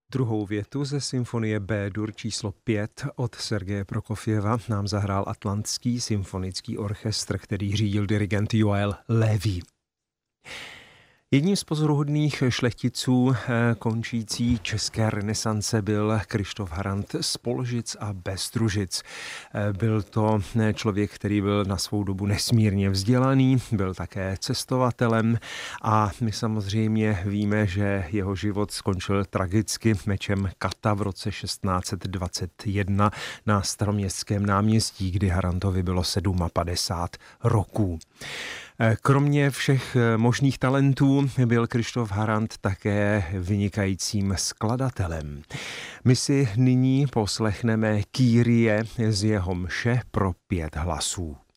Druhou větu ze symfonie B-dur číslo 5 od Sergeje Prokofjeva nám zahrál Atlantský symfonický orchestr, který řídil dirigent Joel Levy. Jedním z pozoruhodných šlechticů končící české renesance byl Kryštof Harant z Polžic a Bestružic. Byl to člověk, který byl na svou dobu nesmírně vzdělaný, byl také cestovatelem a my samozřejmě víme, že jeho život skončil tragicky mečem kata v roce 1621 na Staroměstském náměstí, kdy Harantovi bylo 57 roků. Kromě všech možných talentů byl Kryštof Harant také vynikajícím skladatelem. My si nyní poslechneme Kyrie z jeho mše pro 5 hlasů.